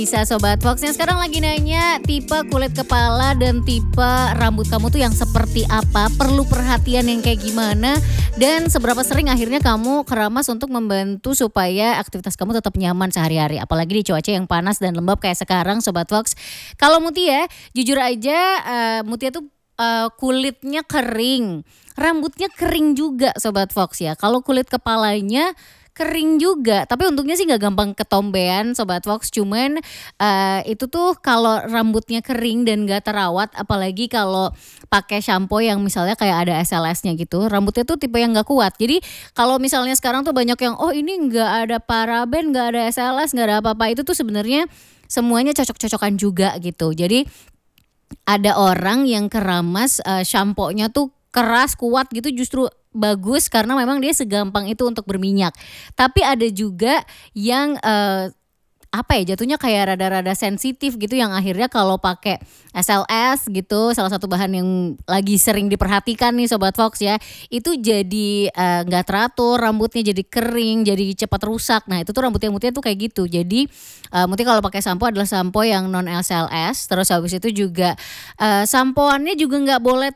Bisa Sobat Fox yang sekarang lagi nanya tipe kulit kepala dan tipe rambut kamu tuh yang seperti apa, perlu perhatian yang kayak gimana, dan seberapa sering akhirnya kamu keramas untuk membantu supaya aktivitas kamu tetap nyaman sehari-hari. Apalagi di cuaca yang panas dan lembab kayak sekarang Sobat Fox. Kalau Mutia, jujur aja Mutia tuh kulitnya kering, rambutnya kering juga Sobat Fox ya. Kalau kulit kepalanya kering juga, tapi untungnya sih nggak gampang ketombean Sobat Fox. Cuman itu tuh kalau rambutnya kering dan nggak terawat, apalagi kalau pakai shampoo yang misalnya kayak ada SLS-nya gitu, rambutnya tuh tipe yang nggak kuat. Jadi kalau misalnya sekarang tuh banyak yang oh ini nggak ada paraben, nggak ada SLS, nggak ada apa-apa, itu tuh sebenarnya semuanya cocok-cocokan juga gitu. Jadi ada orang yang keramas shampoo-nya tuh keras kuat gitu justru bagus karena memang dia segampang itu untuk berminyak. Tapi ada juga yang apa ya jatuhnya kayak rada-rada sensitif gitu yang akhirnya kalau pakai SLS gitu, salah satu bahan yang lagi sering diperhatikan nih Sobat Fox ya, itu jadi nggak teratur, rambutnya jadi kering, jadi cepat rusak. Nah itu tuh rambutnya Mutia tuh kayak gitu. Jadi Mutia kalau pakai sampo adalah sampo yang non SLS. Terus habis itu juga sampoannya juga nggak boleh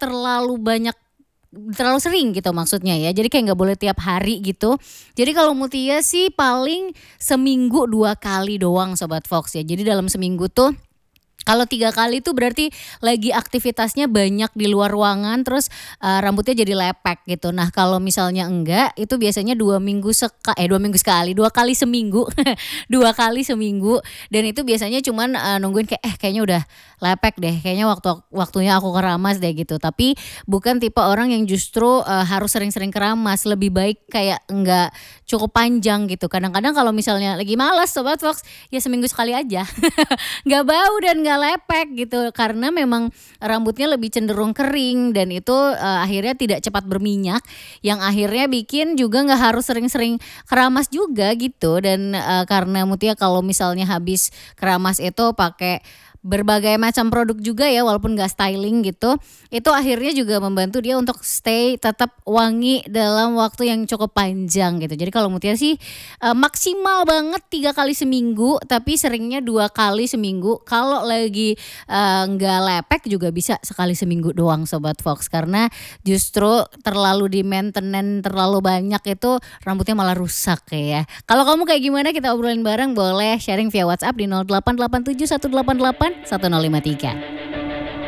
terlalu sering gitu maksudnya ya. Jadi kayak nggak boleh tiap hari gitu. Jadi kalau Mutia sih paling seminggu 2 kali doang Sobat Fox ya. Jadi dalam seminggu tuh kalau 3 kali itu berarti lagi aktivitasnya banyak di luar ruangan, terus rambutnya jadi lepek gitu. Nah kalau misalnya enggak, itu biasanya 2 minggu 2 minggu sekali, 2 kali seminggu, 2 kali seminggu. Dan itu biasanya cuman nungguin kayak kayaknya udah lepek deh, kayaknya waktunya aku keramas deh gitu. Tapi bukan tipe orang yang justru harus sering-sering keramas, lebih baik kayak enggak cukup panjang gitu. Kadang-kadang kalau misalnya lagi malas Sobat Fox, ya seminggu sekali aja. Nggak bau dan nggak lepek gitu karena memang rambutnya lebih cenderung kering dan itu akhirnya tidak cepat berminyak yang akhirnya bikin juga nggak harus sering-sering keramas juga gitu. Dan karena Mutia kalau misalnya habis keramas itu pakai berbagai macam produk juga ya walaupun gak styling gitu, itu akhirnya juga membantu dia untuk stay tetap wangi dalam waktu yang cukup panjang gitu. Jadi kalau Mutia sih maksimal banget 3 kali seminggu, tapi seringnya 2 kali seminggu. Kalau lagi nggak lepek juga bisa sekali seminggu doang Sobat Fox, karena justru terlalu di maintenance terlalu banyak itu rambutnya malah rusak ya. Kalau kamu kayak gimana, kita obrolin bareng, boleh sharing via WhatsApp di 0887 188 1053.